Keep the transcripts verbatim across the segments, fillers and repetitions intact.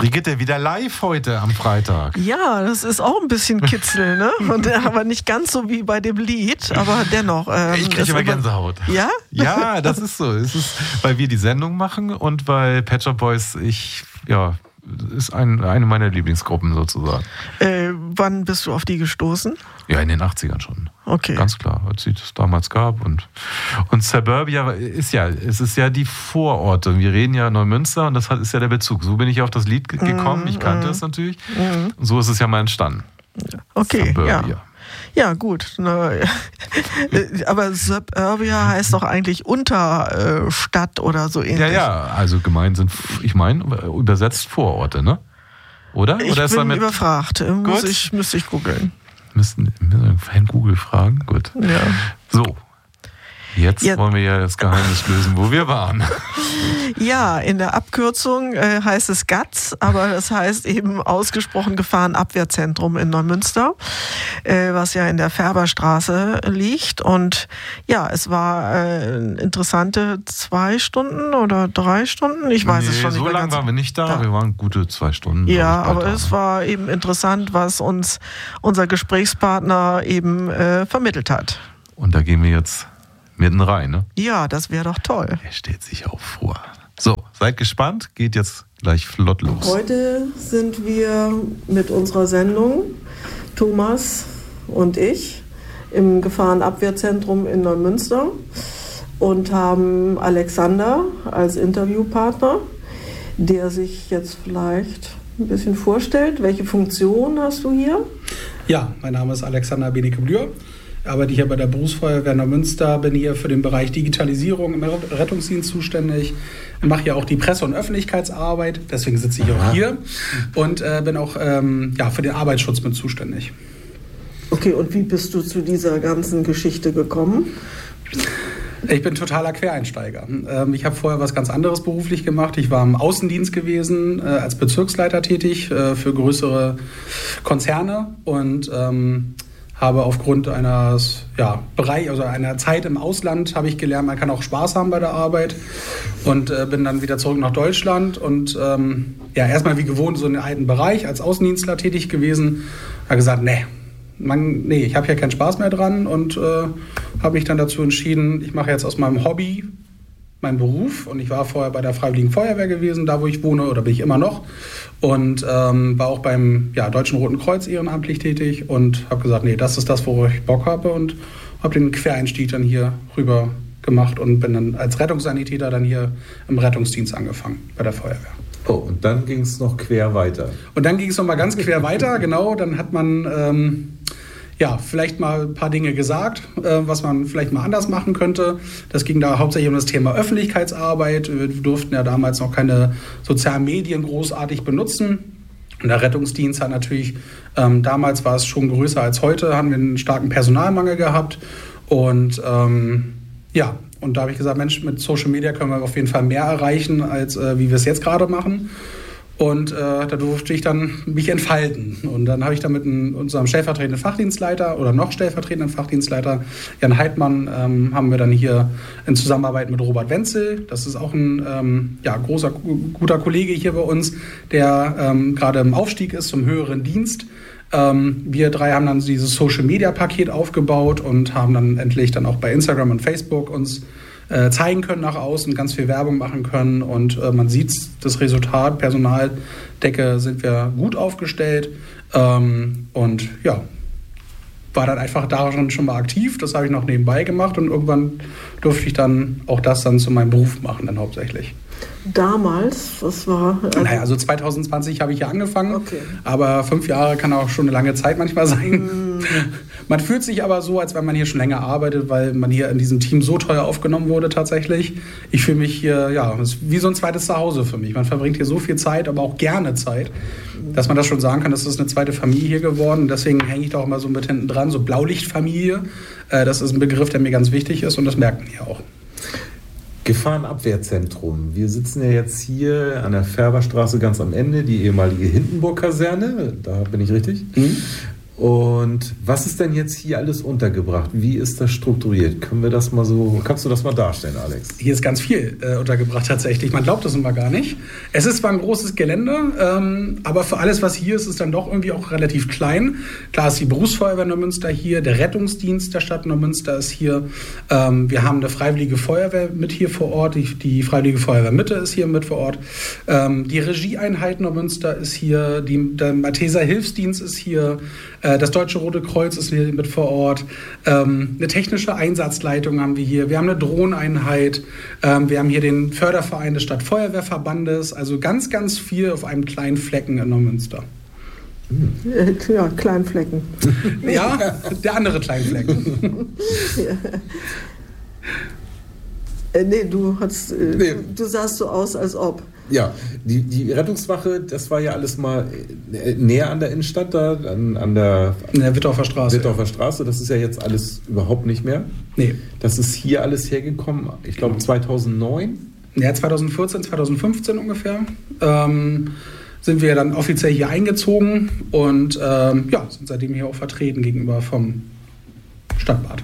Brigitte, wieder live heute am Freitag. Ja, das ist auch ein bisschen Kitzel, ne? Und, aber nicht ganz so wie bei dem Lied, aber dennoch. Ähm, ich kriege immer Gänsehaut. Ja? Ja, das ist so. Es ist, weil wir die Sendung machen und weil Pet Shop Boys, ich, ja, ist ein, eine meiner Lieblingsgruppen sozusagen. Äh, wann bist du auf die gestoßen? Ja, in den achtzigern schon. Okay. Ganz klar, als es das damals gab. Und, und Suburbia ist ja, es ist ja die Vororte. Wir reden ja Neumünster und das ist ja der Bezug. So bin ich auf das Lied gekommen. Ich kannte es natürlich. Mhm. Und so ist es ja mal entstanden. Okay, Suburbia. ja. Ja, gut. Aber Suburbia heißt doch eigentlich Unterstadt oder so ähnlich. Ja, ja, also gemeint sind, ich meine, übersetzt Vororte, ne? Oder? Ich Oder ist bin damit überfragt. Muss ich, müsste ich googeln. Müssen wir Fan Google fragen? Gut. Ja. So. Jetzt, Jetzt wollen wir ja das Geheimnis lösen, wo wir waren. Ja, in der Abkürzung äh, heißt es G A Z Z, aber das heißt eben ausgesprochen Gefahrenabwehrzentrum in Neumünster, äh, was ja in der Färberstraße liegt. Und ja, es war äh, interessante zwei Stunden oder drei Stunden, ich weiß nee, es schon nicht so mehr lange ganz. waren wir nicht da, da, wir waren gute zwei Stunden. Ja, aber da. Es war eben interessant, was uns unser Gesprächspartner eben äh, vermittelt hat. Und da gehen wir jetzt mitten rein, ne? Ja, das wäre doch toll. Er stellt sich auch vor. So, seid gespannt, geht jetzt gleich flott los. Heute sind wir mit unserer Sendung, Thomas und ich, im Gefahrenabwehrzentrum in Neumünster und haben Alexander als Interviewpartner, der sich jetzt vielleicht ein bisschen vorstellt. Welche Funktion hast du hier? Ja, mein Name ist Alexander Benecke-Blür. Arbeite hier bei der Berufsfeuerwehr Neumünster, bin hier für den Bereich Digitalisierung im Rettungsdienst zuständig, mache hier auch die Presse- und Öffentlichkeitsarbeit, deswegen sitze ich auch hier und äh, bin auch ähm, ja, für den Arbeitsschutz mit zuständig. Okay, und wie bist du zu dieser ganzen Geschichte gekommen? Ich bin totaler Quereinsteiger. Ähm, ich habe vorher was ganz anderes beruflich gemacht. Ich war im Außendienst gewesen, äh, als Bezirksleiter tätig äh, für größere Konzerne und ähm, habe aufgrund eines ja, Bereich, also einer Zeit im Ausland habe ich gelernt, man kann auch Spaß haben bei der Arbeit und äh, bin dann wieder zurück nach Deutschland und ähm, ja, erstmal wie gewohnt so in den alten Bereich als Außendienstler tätig gewesen. Habe gesagt, nee, man, nee, ich habe hier keinen Spaß mehr dran und äh, habe mich dann dazu entschieden, ich mache jetzt aus meinem Hobby meinen Beruf und ich war vorher bei der Freiwilligen Feuerwehr gewesen, da wo ich wohne, oder bin ich immer noch und ähm, war auch beim ja, Deutschen Roten Kreuz ehrenamtlich tätig und habe gesagt, nee, das ist das, worauf ich Bock habe und habe den Quereinstieg dann hier rüber gemacht und bin dann als Rettungssanitäter dann hier im Rettungsdienst angefangen bei der Feuerwehr. Oh, und dann ging es noch quer weiter. Und dann ging es noch mal ganz quer weiter, genau, dann hat man ähm, ja, vielleicht mal ein paar Dinge gesagt, äh, was man vielleicht mal anders machen könnte. Das ging da hauptsächlich um das Thema Öffentlichkeitsarbeit. Wir durften ja damals noch keine sozialen Medien großartig benutzen. Und der Rettungsdienst hat natürlich, ähm, damals war es schon größer als heute, haben wir einen starken Personalmangel gehabt. Und ähm, ja, und da habe ich gesagt, Mensch, mit Social Media können wir auf jeden Fall mehr erreichen, als äh, wie wir es jetzt gerade machen. Und äh, da durfte ich dann mich entfalten. Und dann habe ich dann mit einem, unserem stellvertretenden Fachdienstleiter oder noch stellvertretenden Fachdienstleiter Jan Heidmann ähm, haben wir dann hier in Zusammenarbeit mit Robert Wenzel, das ist auch ein ähm, ja, großer, guter Kollege hier bei uns, der ähm, gerade im Aufstieg ist zum höheren Dienst. Ähm, wir drei haben dann dieses Social-Media-Paket aufgebaut und haben dann endlich dann auch bei Instagram und Facebook uns zeigen können nach außen, ganz viel Werbung machen können und äh, man sieht das Resultat, Personaldecke sind wir gut aufgestellt ähm, und ja, war dann einfach daran schon mal aktiv, das habe ich noch nebenbei gemacht und irgendwann durfte ich dann auch das dann zu meinem Beruf machen dann hauptsächlich. Damals, was war? Also naja, also zwanzig zwanzig habe ich ja angefangen, okay. Aber fünf Jahre kann auch schon eine lange Zeit manchmal sein. Mm. Man fühlt sich aber so, als wenn man hier schon länger arbeitet, weil man hier in diesem Team so teuer aufgenommen wurde tatsächlich. Ich fühle mich hier, ja, das ist wie so ein zweites Zuhause für mich. Man verbringt hier so viel Zeit, aber auch gerne Zeit, dass man das schon sagen kann, das ist eine zweite Familie hier geworden. Deswegen hänge ich da auch immer so mit hinten dran, so Blaulichtfamilie. Das ist ein Begriff, der mir ganz wichtig ist und das merkt man hier auch. Gefahrenabwehrzentrum. Wir sitzen ja jetzt hier an der Färberstraße ganz am Ende, die ehemalige Hindenburg-Kaserne. Da bin ich richtig. Mhm. Und was ist denn jetzt hier alles untergebracht? Wie ist das strukturiert? Können wir das mal so, kannst du das mal darstellen, Alex? Hier ist ganz viel äh, untergebracht tatsächlich. Man glaubt das immer gar nicht. Es ist zwar ein großes Gelände, ähm, aber für alles, was hier ist, ist dann doch irgendwie auch relativ klein. Klar ist die Berufsfeuerwehr Neumünster hier, der Rettungsdienst der Stadt Neumünster ist hier. Ähm, wir haben eine Freiwillige Feuerwehr mit hier vor Ort. Die, die Freiwillige Feuerwehr Mitte ist hier mit vor Ort. Ähm, die Regieeinheit Neumünster ist hier. Die, der Malteser Hilfsdienst ist hier. Das Deutsche Rote Kreuz ist hier mit vor Ort. Ähm, eine technische Einsatzleitung haben wir hier. Wir haben eine Drohneneinheit. Ähm, wir haben hier den Förderverein des Stadtfeuerwehrverbandes. Also ganz, ganz viel auf einem kleinen Flecken in Neumünster. Ja, kleinen Flecken. Ja, der andere kleine Flecken. Ja. Äh, nee, du, hast, äh, nee. du sahst so aus, als ob. Ja, die, die Rettungswache, das war ja alles mal näher an der Innenstadt, da an, an der, in der Wittorfer Straße. Wittorfer Straße, das ist ja jetzt alles überhaupt nicht mehr. Nee. Das ist hier alles hergekommen, ich glaube zweitausendneun? Ja, zweitausendvierzehn, zweitausendfünfzehn ungefähr. Ähm, sind wir dann offiziell hier eingezogen und ähm, ja, sind seitdem hier auch vertreten gegenüber vom Stadtbad.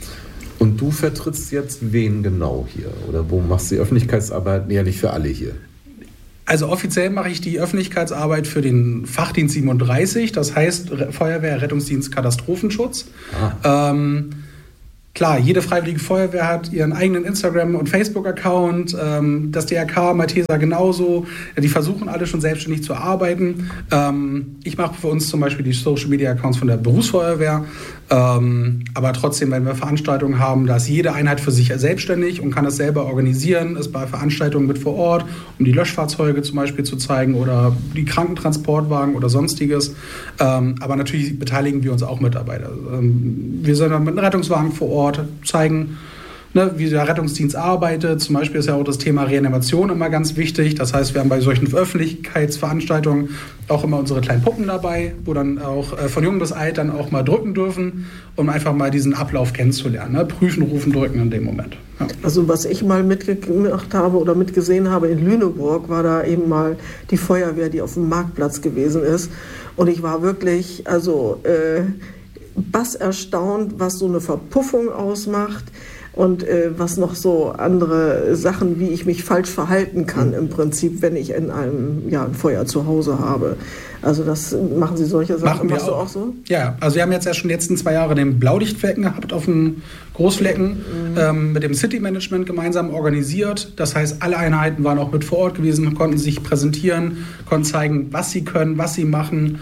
Und du vertrittst jetzt wen genau hier? Oder wo machst du die Öffentlichkeitsarbeit? Ja, nicht für alle hier. Also offiziell mache ich die Öffentlichkeitsarbeit für den Fachdienst siebenunddreißig, das heißt Feuerwehr, Rettungsdienst, Katastrophenschutz. Ah. Ähm, klar, jede Freiwillige Feuerwehr hat ihren eigenen Instagram- und Facebook-Account, ähm, das D R K, Malteser genauso. Die versuchen alle schon selbstständig zu arbeiten. Ähm, ich mache für uns zum Beispiel die Social-Media-Accounts von der Berufsfeuerwehr. Ähm, aber trotzdem, wenn wir Veranstaltungen haben, da ist jede Einheit für sich selbstständig und kann das selber organisieren, ist bei Veranstaltungen mit vor Ort, um die Löschfahrzeuge zum Beispiel zu zeigen oder die Krankentransportwagen oder sonstiges. Ähm, aber natürlich beteiligen wir uns auch Mitarbeiter. Ähm, wir sind dann mit einem Rettungswagen vor Ort, zeigen, ne, wie der Rettungsdienst arbeitet. Zum Beispiel ist ja auch das Thema Reanimation immer ganz wichtig. Das heißt, wir haben bei solchen Öffentlichkeitsveranstaltungen auch immer unsere kleinen Puppen dabei, wo dann auch äh, von jung bis alt dann auch mal drücken dürfen, um einfach mal diesen Ablauf kennenzulernen. Ne? Prüfen, rufen, drücken in dem Moment. Ja. Also was ich mal mitgemacht habe oder mitgesehen habe in Lüneburg, war da eben mal die Feuerwehr, die auf dem Marktplatz gewesen ist. Und ich war wirklich, also äh, bass erstaunt, was so eine Verpuffung ausmacht. Und äh, was noch so andere Sachen, wie ich mich falsch verhalten kann im Prinzip, wenn ich in einem ja, ein Feuer zu Hause habe. Also das machen Sie solche Sachen? Machen wir Machst auch. du auch so? Ja, also wir haben jetzt ja schon die letzten zwei Jahre den Blaulichtflecken gehabt auf dem Großflecken, mhm. ähm, mit dem City Management gemeinsam organisiert. Das heißt, alle Einheiten waren auch mit vor Ort gewesen, konnten sich präsentieren, konnten zeigen, was sie können, was sie machen.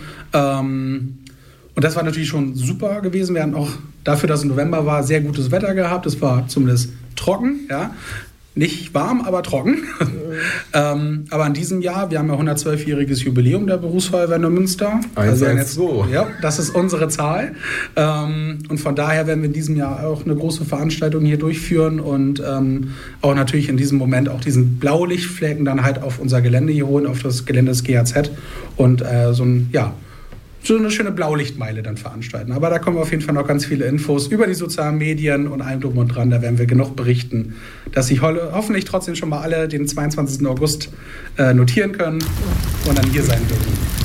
Ähm, Und das war natürlich schon super gewesen. Wir hatten auch dafür, dass es November war, sehr gutes Wetter gehabt. Es war zumindest trocken, ja. Nicht warm, aber trocken. Mhm. ähm, aber in diesem Jahr, wir haben ja hundertzwölfjähriges Jubiläum der Berufsfeuerwehr Neumünster. Also jetzt so. Ja, das ist unsere Zahl. Ähm, und von daher werden wir in diesem Jahr auch eine große Veranstaltung hier durchführen und ähm, auch natürlich in diesem Moment auch diesen Blaulichtflecken dann halt auf unser Gelände hier holen, auf das Gelände des G A Z und äh, so ein, ja, so eine schöne Blaulichtmeile dann veranstalten. Aber da kommen auf jeden Fall noch ganz viele Infos über die sozialen Medien und allem drum und dran. Da werden wir genug berichten, dass sich ho- hoffentlich trotzdem schon mal alle den zweiundzwanzigsten August äh, notieren können und dann hier sein dürfen.